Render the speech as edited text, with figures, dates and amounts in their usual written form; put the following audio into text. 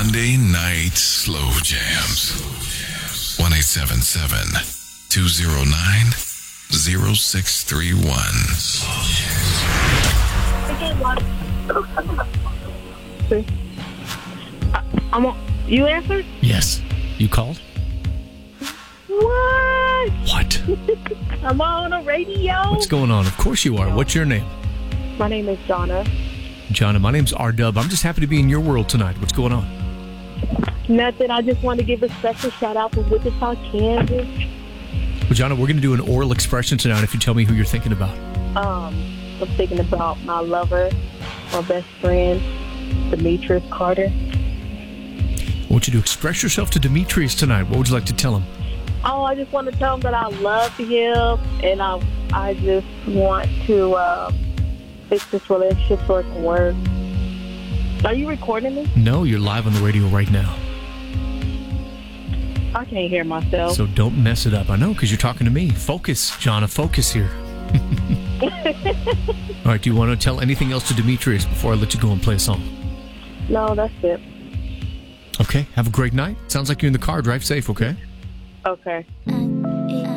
Monday Night Slow Jams. 1-877-209-0631. You answered? Yes. You called? What? What? I'm on the radio. What's going on? Of course you are. What's your name? My name is Jonna. Jonna, my name's R-Dub. I'm just happy to be in your world tonight. What's going on? Nothing. I just want to give a special shout out to Wichita, Kansas. Well, Jonna, we're going to do an oral expression tonight if you tell me who you're thinking about. I'm thinking about my lover, my best friend, Demetrius Carter. I want you to express yourself to Demetrius tonight. What would you like to tell him? Oh, I just want to tell him that I love him, and I just want to fix this relationship so it can work. Are you recording me? No, you're live on the radio right now. I can't hear myself. So don't mess it up. I know, because you're talking to me. Focus, Jonna, focus here. All right, do you want to tell anything else to Demetrius before I let you go and play a song? No, that's it. Okay, have a great night. Sounds like you're in the car. Drive safe, okay? Okay.